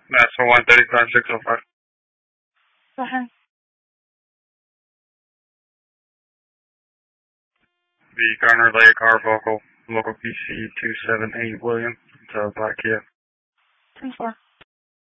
That's for 135,605. Go ahead. The Garner Lake car vocal, local PC 278 William. It's a black Kia. 24.